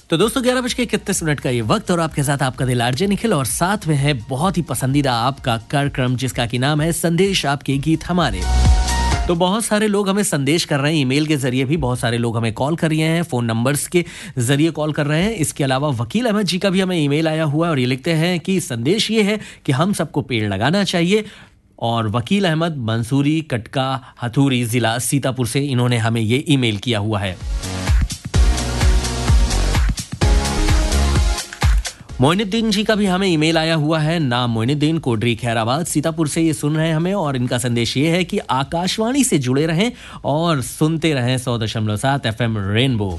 तो दोस्तों 11:31 का ये वक्त और आपके साथ आपका दिल आरजे निखिल और साथ में है बहुत ही पसंदीदा आपका कार्यक्रम जिसका की नाम है संदेश आपके गीत हमारे। तो बहुत सारे लोग हमें संदेश कर रहे हैं, ईमेल के जरिए भी बहुत सारे लोग हमें कॉल कर रहे हैं, फोन नंबर्स के जरिए कॉल कर रहे हैं। इसके अलावा वकील अहमद जी का भी हमें ईमेल आया हुआ है और ये लिखते हैं कि संदेश ये है कि हम सबको पेड़ लगाना चाहिए। और वकील अहमद मंसूरी कटका हथूरी जिला सीतापुर से इन्होंने हमें ये ईमेल किया हुआ है। मोइनुद्दीन जी का भी हमें ईमेल आया हुआ है, नाम मोइनुद्दीन, कोडरी खैराबाद सीतापुर से ये सुन रहे हैं हमें और इनका संदेश ये है कि आकाशवाणी से जुड़े रहें और सुनते रहें 100.7 FM रेनबो।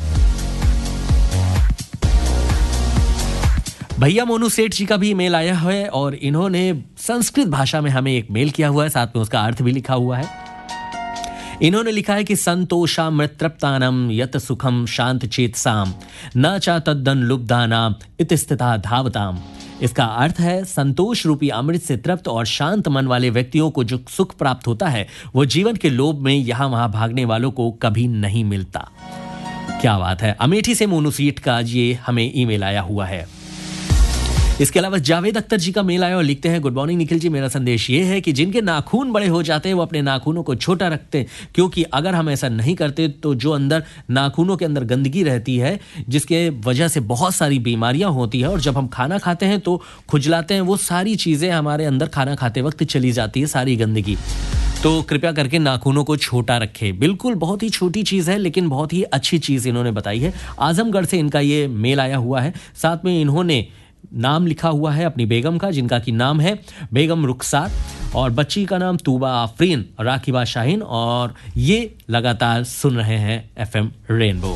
भैया मोनू सेठ जी का भी ईमेल आया है और इन्होंने संस्कृत भाषा में हमें एक मेल किया हुआ है, साथ में उसका अर्थ भी लिखा हुआ है। इन्होंने लिखा है कि संतोषामृतृप्तानम यत सुखम शांत चेतसाम न चा तद्दन लुब्धानाम इतिस्थिता धावताम। इसका अर्थ है संतोष रूपी अमृत से तृप्त और शांत मन वाले व्यक्तियों को जो सुख प्राप्त होता है वो जीवन के लोभ में यहाँ वहां भागने वालों को कभी नहीं मिलता। क्या बात है। अमेठी से मोनू सीट का ये हमें ईमेल आया हुआ है। इसके अलावा जावेद अख्तर जी का मेल आया और लिखते हैं गुड मॉर्निंग निखिल जी, मेरा संदेश ये है कि जिनके नाखून बड़े हो जाते हैं वो अपने नाखूनों को छोटा रखते हैं, क्योंकि अगर हम ऐसा नहीं करते तो जो अंदर नाखूनों के अंदर गंदगी रहती है जिसके वजह से बहुत सारी बीमारियां होती है और जब हम खाना खाते हैं तो खुजलाते हैं, वो सारी चीज़ें हमारे अंदर खाना खाते वक्त चली जाती है, सारी गंदगी। तो कृपया करके नाखूनों को छोटा रखें। बिल्कुल बहुत ही छोटी चीज़ है लेकिन बहुत ही अच्छी चीज़ इन्होंने बताई है। आजमगढ़ से इनका ये मेल आया हुआ है, साथ में इन्होंने नाम लिखा हुआ है अपनी बेगम का जिनका की नाम है बेगम रुखसार और बच्ची का नाम तूबा आफरीन राकिबा शाहीन और ये लगातार सुन रहे हैं FM रेनबो।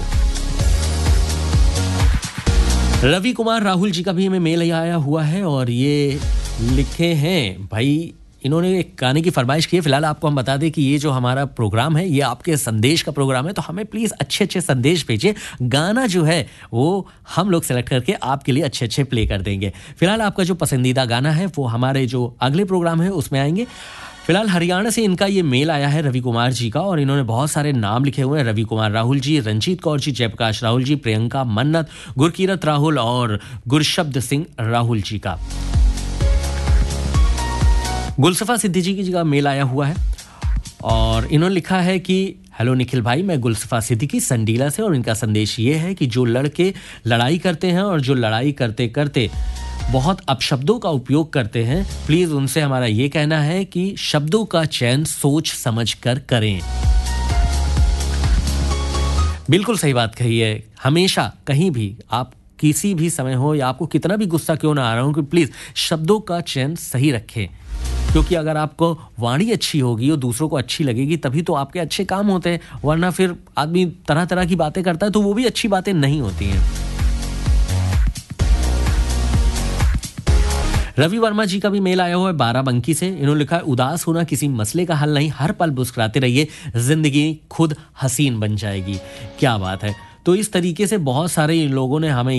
रवि कुमार राहुल जी का भी हमें मेल आया हुआ है और ये लिखे हैं भाई, इन्होंने एक गाने की फरमाइश की है। फिलहाल आपको हम बता दें कि ये जो हमारा प्रोग्राम है ये आपके संदेश का प्रोग्राम है, तो हमें प्लीज़ अच्छे अच्छे संदेश भेजिए। गाना जो है वो हम लोग सेलेक्ट करके आपके लिए अच्छे अच्छे प्ले कर देंगे। फिलहाल आपका जो पसंदीदा गाना है वो हमारे जो अगले प्रोग्राम है उसमें आएंगे। फिलहाल हरियाणा से इनका ये मेल आया है रवि कुमार जी का और इन्होंने बहुत सारे नाम लिखे हुए हैं, रवि कुमार राहुल जी, रंजीत कौर जी, जयप्रकाश राहुल जी, प्रियंका मन्नत, गुरकीरत राहुल और गुरशब्द सिंह राहुल जी का। गुलसफा सिद्दीकी जी का मेल आया हुआ है और इन्होंने लिखा है कि हेलो निखिल भाई, मैं गुलसफा सिद्दीकी संडीला से और इनका संदेश ये है कि जो लड़के लड़ाई करते हैं और जो लड़ाई करते करते बहुत अपशब्दों का उपयोग करते हैं, प्लीज़ उनसे हमारा ये कहना है कि शब्दों का चयन सोच समझ कर करें। बिल्कुल सही बात कही है। हमेशा कहीं भी आप किसी भी समय हो या आपको कितना भी गुस्सा क्यों ना आ रहा हो कि प्लीज़ शब्दों का चयन सही रखें, क्योंकि अगर आपको वाणी अच्छी होगी और दूसरों को अच्छी लगेगी तभी तो आपके अच्छे काम होते हैं, वरना फिर आदमी तरह तरह की बातें करता है तो वो भी अच्छी बातें नहीं होती हैं। रवि वर्मा जी का भी मेल आया हुआ है बाराबंकी से। इन्होंने लिखा है उदास होना किसी मसले का हल नहीं, हर पल मुस्कुराते रहिए, जिंदगी खुद हसीन बन जाएगी। क्या बात है। तो इस तरीके से बहुत सारे लोगों ने हमें